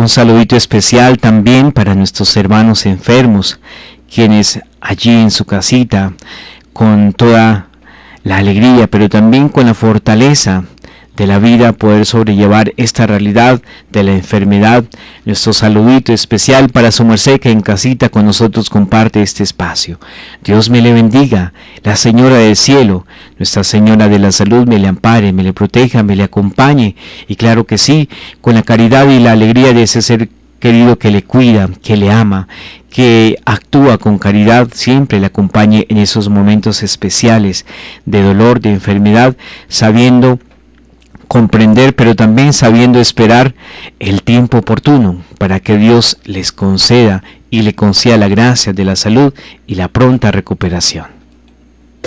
Un saludito especial también para nuestros hermanos enfermos, quienes allí en su casita, con toda la alegría, pero también con la fortaleza de la vida, poder sobrellevar esta realidad de la enfermedad. Nuestro saludito especial para su merced que en casita con nosotros comparte este espacio. Dios me le bendiga, la Señora del Cielo, Nuestra Señora de la Salud me le ampare, me le proteja, me le acompañe, y claro que sí, con la caridad y la alegría de ese ser querido que le cuida, que le ama, que actúa con caridad, siempre le acompañe en esos momentos especiales de dolor, de enfermedad, sabiendo comprender, pero también sabiendo esperar el tiempo oportuno para que Dios les conceda y le conceda la gracia de la salud y la pronta recuperación.